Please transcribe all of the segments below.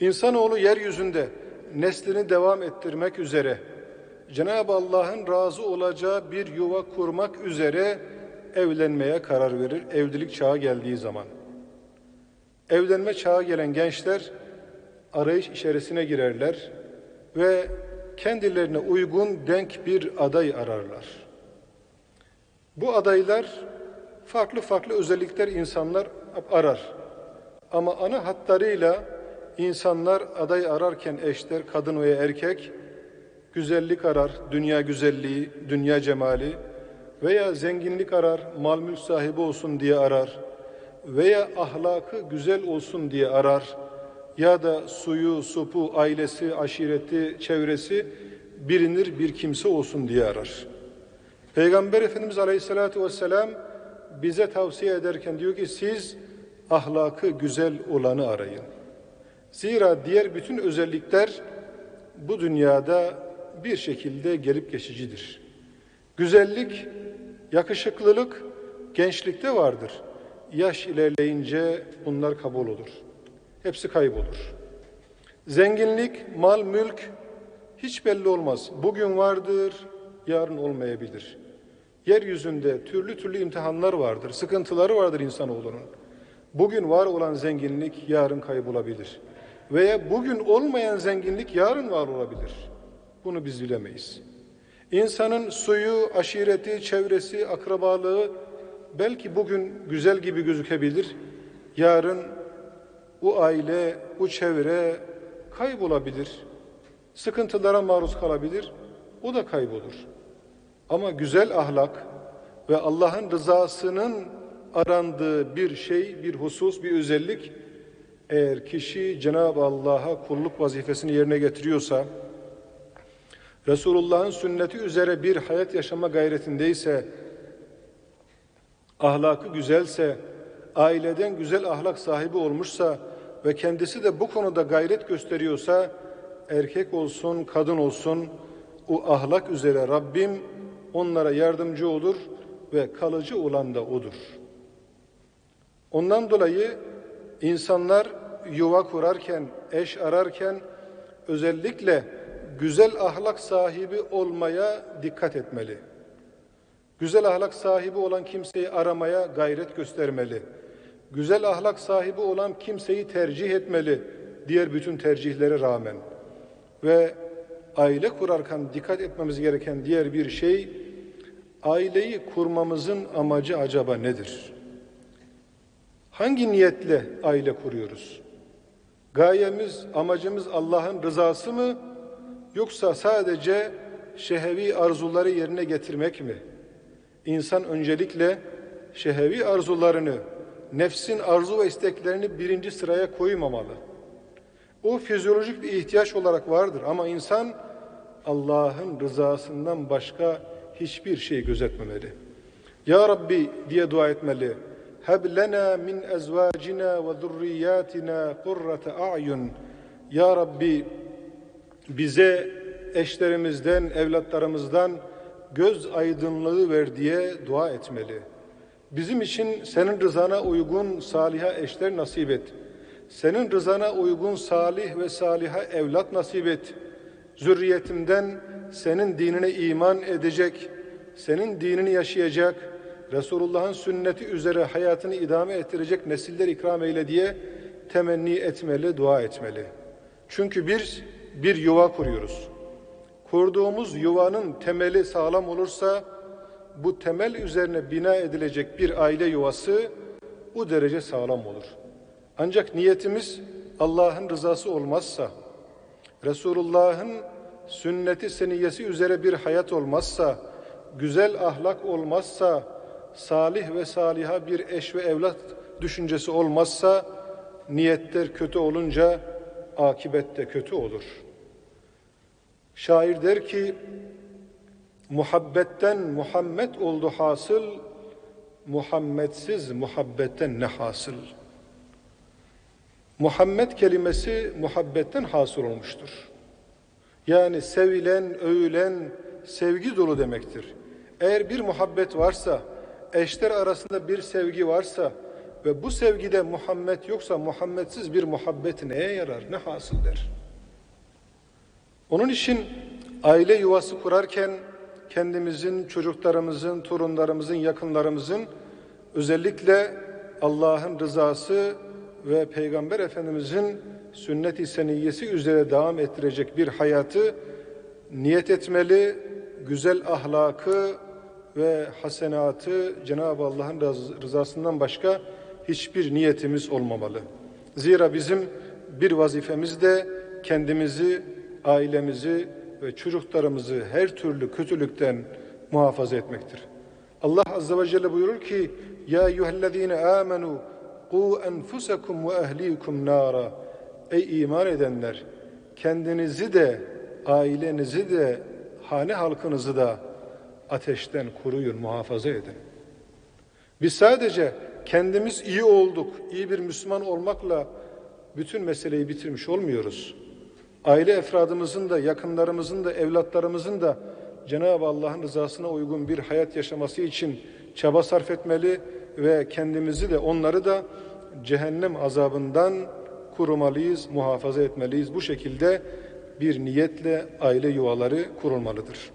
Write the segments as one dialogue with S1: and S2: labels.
S1: İnsanoğlu yeryüzünde neslini devam ettirmek üzere, Cenab-ı Allah'ın razı olacağı bir yuva kurmak üzere evlenmeye karar verir, evlilik çağı geldiği zaman. Evlenme çağı gelen gençler arayış içerisine girerler ve kendilerine uygun denk bir aday ararlar. Bu adaylar farklı farklı özellikler insanlar arar. Ama ana hatlarıyla insanlar aday ararken eşler, kadın veya erkek, güzellik arar, dünya güzelliği, dünya cemali veya zenginlik arar, mal mülk sahibi olsun diye arar veya ahlakı güzel olsun diye arar ya da suyu, sopu, ailesi, aşireti, çevresi bilinir bir kimse olsun diye arar. Peygamber Efendimiz Aleyhisselatü Vesselam bize tavsiye ederken diyor ki siz ahlakı güzel olanı arayın. Zira diğer bütün özellikler bu dünyada bir şekilde gelip geçicidir. Güzellik, yakışıklılık gençlikte vardır. Yaş ilerleyince bunlar kabul olur. Hepsi kaybolur. Zenginlik, mal, mülk hiç belli olmaz. Bugün vardır, yarın olmayabilir. Yeryüzünde türlü türlü imtihanlar vardır, sıkıntıları vardır insanoğlunun. Bugün var olan zenginlik yarın kaybolabilir. Veya bugün olmayan zenginlik yarın var olabilir. Bunu biz bilemeyiz. İnsanın suyu, aşireti, çevresi, akrabalığı belki bugün güzel gibi gözükebilir. Yarın bu aile, bu çevre kaybolabilir. Sıkıntılara maruz kalabilir. O da kaybolur. Ama güzel ahlak ve Allah'ın rızasının arandığı bir şey, bir husus, bir özellik, eğer kişi Cenab-ı Allah'a kulluk vazifesini yerine getiriyorsa, Resulullah'ın sünneti üzere bir hayat yaşama gayretindeyse, ahlakı güzelse, aileden güzel ahlak sahibi olmuşsa ve kendisi de bu konuda gayret gösteriyorsa, erkek olsun, kadın olsun, o ahlak üzere Rabbim onlara yardımcı olur ve kalıcı olan da odur. Ondan dolayı insanlar yuva kurarken, eş ararken özellikle güzel ahlak sahibi olmaya dikkat etmeli. Güzel ahlak sahibi olan kimseyi aramaya gayret göstermeli. Güzel ahlak sahibi olan kimseyi tercih etmeli, diğer bütün tercihlere rağmen. Ve aile kurarken dikkat etmemiz gereken diğer bir şey, aileyi kurmamızın amacı acaba nedir? Hangi niyetle aile kuruyoruz? Gayemiz, amacımız Allah'ın rızası mı? Yoksa sadece şehevi arzuları yerine getirmek mi? İnsan öncelikle şehevi arzularını, nefsin arzu ve isteklerini birinci sıraya koymamalı. O fizyolojik bir ihtiyaç olarak vardır ama insan Allah'ın rızasından başka hiçbir şey gözetmemeli. Ya Rabbi diye dua etmeli. Heb lena min ezvacina ve zurriyatina kurrate a'yun. Ya Rabbi bize eşlerimizden, evlatlarımızdan göz aydınlığı ver diye dua etmeli. Bizim için senin rızana uygun saliha eşler nasip et. Senin rızana uygun salih ve saliha evlat nasip et. Zürriyetimden senin dinine iman edecek, senin dinini yaşayacak, Resulullah'ın sünneti üzere hayatını idame ettirecek nesiller ikram eyle diye temenni etmeli, dua etmeli. Çünkü bir yuva kuruyoruz. Kurduğumuz yuvanın temeli sağlam olursa, bu temel üzerine bina edilecek bir aile yuvası bu derece sağlam olur. Ancak niyetimiz Allah'ın rızası olmazsa, Resulullah'ın sünneti seniyyesi üzere bir hayat olmazsa, güzel ahlak olmazsa, salih ve saliha bir eş ve evlat düşüncesi olmazsa, niyetler kötü olunca akibet de kötü olur. Şair der ki, muhabbetten Muhammed oldu hasıl, Muhammedsiz muhabbetten ne hasıl? Muhammed kelimesi muhabbetten hasıl olmuştur. Yani sevilen, övülen, sevgi dolu demektir. Eğer bir muhabbet varsa, eşler arasında bir sevgi varsa, ve bu sevgide Muhammed yoksa Muhammedsiz bir muhabbet neye yarar, ne hasıl der? Onun için aile yuvası kurarken kendimizin, çocuklarımızın, torunlarımızın, yakınlarımızın özellikle Allah'ın rızası ve Peygamber Efendimizin sünnet-i seniyyesi üzere devam ettirecek bir hayatı niyet etmeli, güzel ahlakı ve hasenatı Cenab-ı Allah'ın rızasından başka hiçbir niyetimiz olmamalı. Zira bizim bir vazifemiz de kendimizi, ailemizi ve çocuklarımızı her türlü kötülükten muhafaza etmektir. Allah Azze ve Celle buyurur ki: Ya eyyühellezine amenu qu enfusakum ve ehlikum nara. Ey iman edenler, kendinizi de, ailenizi de, hane halkınızı da ateşten koruyun, muhafaza edin. Biz sadece kendimiz iyi olduk, iyi bir Müslüman olmakla bütün meseleyi bitirmiş olmuyoruz. Aile efradımızın da, yakınlarımızın da, evlatlarımızın da Cenab-ı Allah'ın rızasına uygun bir hayat yaşaması için çaba sarf etmeli ve kendimizi de onları da cehennem azabından korumalıyız, muhafaza etmeliyiz. Bu şekilde bir niyetle aile yuvaları kurulmalıdır.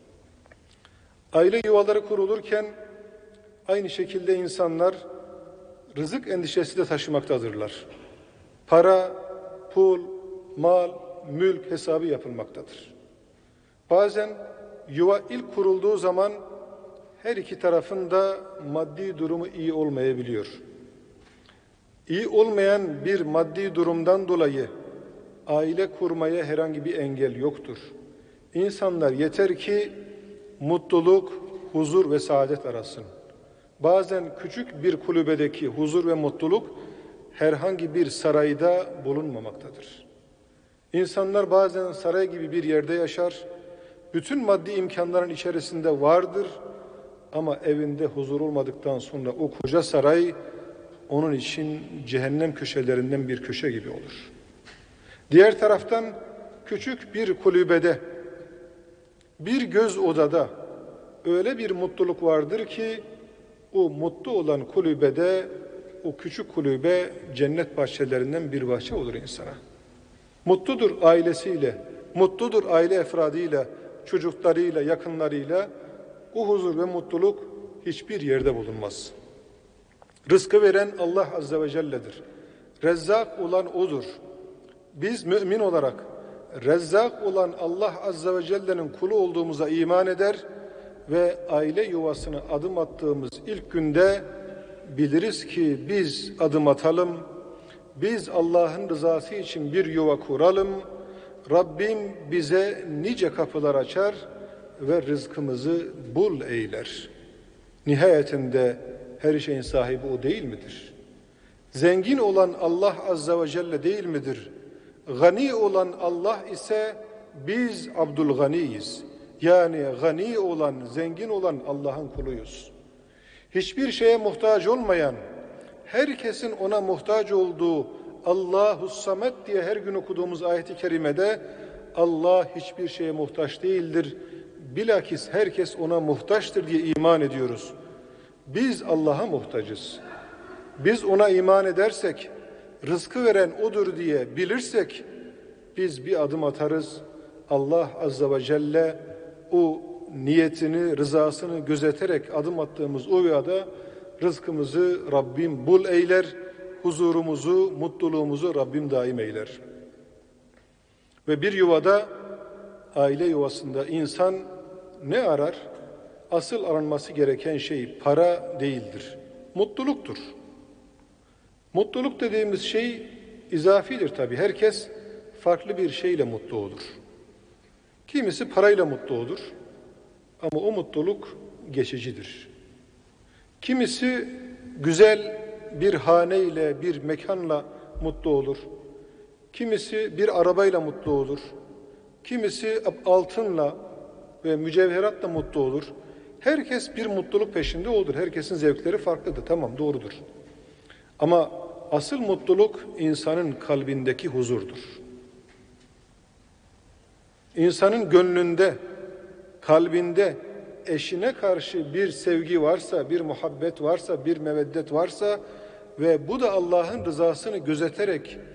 S1: Aile yuvaları kurulurken aynı şekilde insanlar rızık endişesi de taşımaktadırlar. Para, pul, mal, mülk hesabı yapılmaktadır. Bazen yuva ilk kurulduğu zaman her iki tarafın da maddi durumu iyi olmayabiliyor. İyi olmayan bir maddi durumdan dolayı aile kurmaya herhangi bir engel yoktur. İnsanlar yeter ki mutluluk, huzur ve saadet arasın. Bazen küçük bir kulübedeki huzur ve mutluluk herhangi bir sarayda bulunmamaktadır. İnsanlar bazen saray gibi bir yerde yaşar, bütün maddi imkanların içerisinde vardır ama evinde huzur olmadıktan sonra o koca saray onun için cehennem köşelerinden bir köşe gibi olur. Diğer taraftan küçük bir kulübede, bir göz odada öyle bir mutluluk vardır ki o mutlu olan kulübede, o küçük kulübe cennet bahçelerinden bir bahçe olur insana. Mutludur ailesiyle, mutludur aile efradıyla, çocuklarıyla, yakınlarıyla. O huzur ve mutluluk hiçbir yerde bulunmaz. Rızkı veren Allah Azze ve Celle'dir. Rezzak olan O'dur. Biz mümin olarak Rezzak olan Allah Azze ve Celle'nin kulu olduğumuza iman eder ve aile yuvasına adım attığımız ilk günde biliriz ki biz adım atalım, biz Allah'ın rızası için bir yuva kuralım, Rabbim bize nice kapılar açar ve rızkımızı bul eyler. Nihayetinde her şeyin sahibi O değil midir? Zengin olan Allah Azze ve Celle değil midir? Gani olan Allah ise biz Abdülganiyiz. Yani gani olan, zengin olan Allah'ın kuluyuz. Hiçbir şeye muhtaç olmayan, herkesin ona muhtaç olduğu Allahus Samet diye her gün okuduğumuz ayet-i kerimede Allah hiçbir şeye muhtaç değildir. Bilakis herkes ona muhtaçtır diye iman ediyoruz. Biz Allah'a muhtacız. Biz ona iman edersek, rızkı veren O'dur diye bilirsek, biz bir adım atarız. Allah Azze ve Celle o niyetini, rızasını gözeterek adım attığımız o yolda rızkımızı Rabbim bul eyler, huzurumuzu, mutluluğumuzu Rabbim daim eyler. Ve bir yuvada, aile yuvasında insan ne arar? Asıl aranması gereken şey para değildir. Mutluluktur. Mutluluk dediğimiz şey izafidir tabii. Herkes farklı bir şeyle mutlu olur. Kimisi parayla mutlu olur ama o mutluluk geçicidir. Kimisi güzel bir haneyle, bir mekanla mutlu olur. Kimisi bir arabayla mutlu olur. Kimisi altınla ve mücevheratla mutlu olur. Herkes bir mutluluk peşinde olur. Herkesin zevkleri farklıdır. Tamam, doğrudur. Ama asıl mutluluk insanın kalbindeki huzurdur. İnsanın gönlünde, kalbinde eşine karşı bir sevgi varsa, bir muhabbet varsa, bir meveddet varsa ve bu da Allah'ın rızasını gözeterek